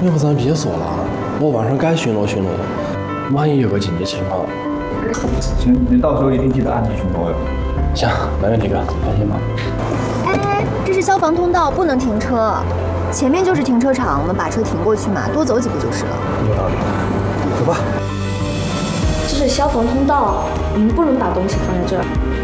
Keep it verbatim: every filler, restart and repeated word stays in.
要不咱别说了，我晚上该巡逻巡逻，万一有个紧急情况。 行，你到时候一定记得按时巡逻哟。 行，没问题哥，放心吧。 哎，这是消防通道，不能停车。前面就是停车场，我们把车停过去嘛，多走几步就是了。 有道理，走吧。 这是消防通道，我们不能把东西放在这儿。